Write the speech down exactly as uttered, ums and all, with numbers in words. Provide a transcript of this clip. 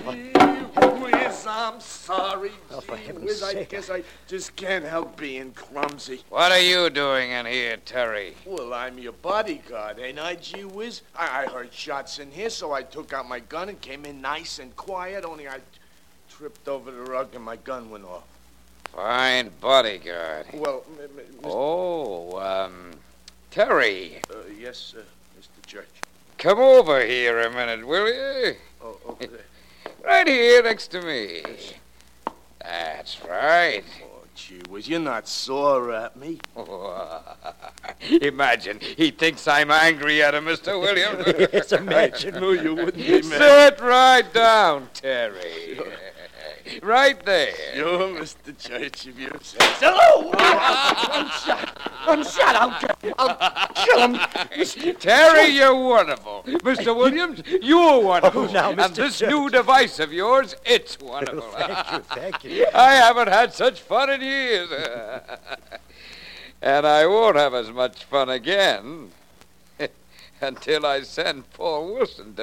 Whiz, I'm sorry. Oh, for Gee heaven's whiz, I sake. guess I just can't help being clumsy. What are you doing in here, Terry? Well, I'm your bodyguard, ain't I, gee whiz? I, I heard shots in here, so I took out my gun and came in nice and quiet, only I tripped over the rug and my gun went off. Fine bodyguard. Well, m- m- Mister Oh, um, Terry, Uh, yes, uh, Mister Church. come over here a minute, will you? Oh, okay. Right here next to me. That's right. Oh, gee whiz, you're not sore at me. Imagine, he thinks I'm angry at him, Mister Williams. Yes, imagine. I knew you wouldn't be mad. Sit right down, Terry. Right there. You're Mister Church, if you say so. Oh, I'm shot. I'm shot. I'll kill, I'll kill him. Terry, you're wonderful. Mister Williams, you're wonderful. Oh, now, And Mister this Church. new device of yours, it's wonderful. Thank you, thank you. I haven't had such fun in years. And I won't have as much fun again until I send Paul Wilson to